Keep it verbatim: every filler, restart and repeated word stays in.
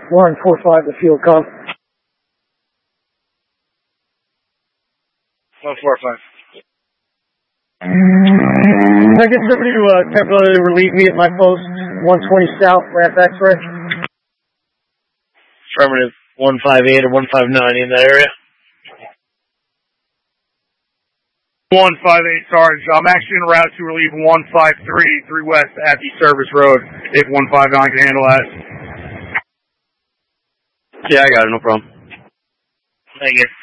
one four five to field com. one four five. Can I get somebody to uh, temporarily relieve me at my post, one twenty South, ramp X-ray? Affirmative, one five eight or one five nine in that area. one five eight, Sarge. I'm actually en route to relieve one five three, three West at the service road, if one five nine can handle that. Yeah, I got it, no problem. Thank you.